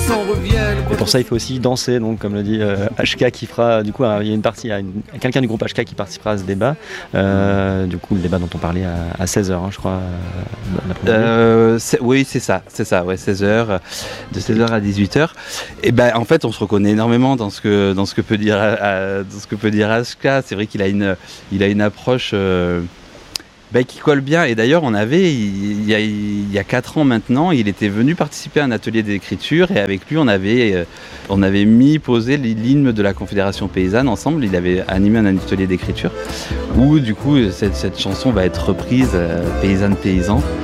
s'en reviennent. Et pour ça, il faut aussi danser, donc comme le dit HK qui fera, du coup, il y a une partie, quelqu'un du groupe HK qui participera à ce débat. Du coup, le débat dont on parlait à 16h, je crois. Oui, c'est ça, ouais, 16h, de 16h à 18h. Et ben, en fait, on se reconnaît énormément dans ce que peut dire HK. C'est vrai qu'il a une approche qui colle bien. Et d'ailleurs, il y a 4 ans maintenant, il était venu participer à un atelier d'écriture et avec lui, on avait posé l'hymne de la Confédération Paysanne ensemble. Il avait animé un atelier d'écriture où, du coup, cette chanson va être reprise, Paysanne, paysan.